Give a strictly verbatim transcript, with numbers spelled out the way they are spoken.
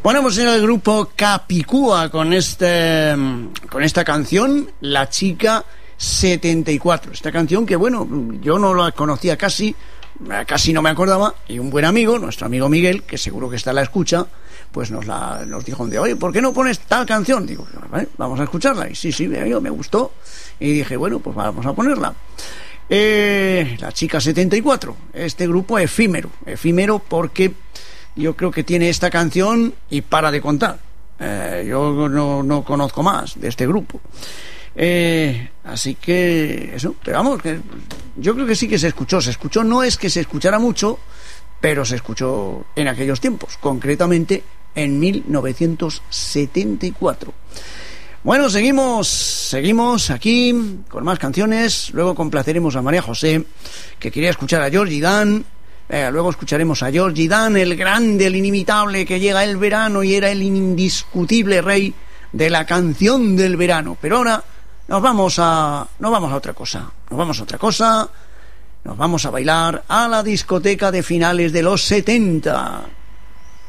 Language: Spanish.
Bueno, pues era el grupo Capicúa con este con esta canción, La Chica setenta y cuatro. Esta canción que, bueno, yo no la conocía casi, casi no me acordaba, y un buen amigo, nuestro amigo Miguel, que seguro que está en la escucha, pues nos la nos dijo un día, oye, ¿por qué no pones tal canción? Digo, vale, vamos a escucharla. Y sí, sí, me gustó. Y dije, bueno, pues vamos a ponerla. Eh, La Chica setenta y cuatro, este grupo efímero, efímero porque yo creo que tiene esta canción y para de contar. Eh, yo no, no conozco más de este grupo. Eh, así que eso, pero vamos, que yo creo que sí que se escuchó. Se escuchó, no es que se escuchara mucho, pero se escuchó en aquellos tiempos, concretamente en mil novecientos setenta y cuatro. Bueno, seguimos, seguimos aquí con más canciones. Luego complaceremos a María José, que quería escuchar a Georgie Dan. Eh, luego escucharemos a Georgie Dan, el grande, el inimitable, que llega el verano y era el indiscutible rey de la canción del verano. Pero ahora nos vamos a, nos vamos a otra cosa. Nos vamos a otra cosa. Nos vamos a bailar a la discoteca de finales de los setenta.